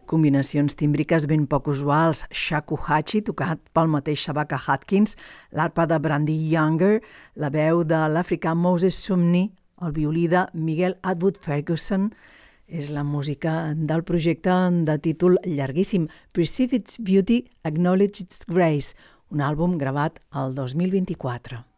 Combinacions tímbriques ben poc usuals, shakuhachi, tocat pel mateix Shabaka Hutchins, l'arpa de Brandy Younger, la veu de l'africà Moses Sumney, el violí de Miguel Atwood Ferguson. És la música del projecte de títol llarguíssim, Perceive Its Beauty, Acknowledge Its Grace, un àlbum gravat el 2024.